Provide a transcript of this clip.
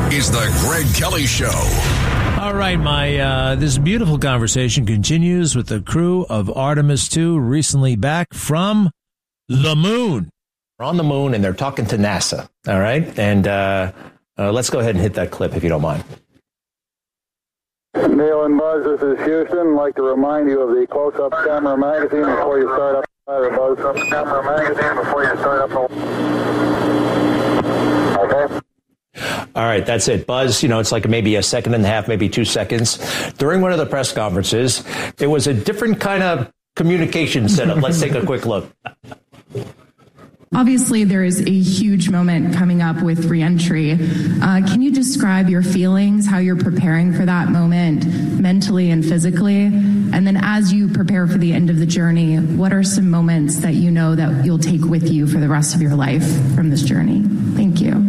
is the Greg Kelly Show. All right, this beautiful conversation continues with the crew of Artemis 2, recently back from the moon. We're on the moon, and they're talking to NASA, all right? And let's go ahead and hit that clip, if you don't mind. Neil and Buzz, this is Houston. I'd like to remind you of the Close-Up Camera Magazine before you start up the Close-Up Camera Magazine before you start up. Okay. All right, that's it. Buzz, it's like maybe a second and a half, maybe 2 seconds. During one of the press conferences, there was a different kind of communication setup. Let's take a quick look. Obviously, there is a huge moment coming up with reentry. Can you describe your feelings, how you're preparing for that moment mentally and physically? And then as you prepare for the end of the journey, what are some moments that you know that you'll take with you for the rest of your life from this journey? Thank you.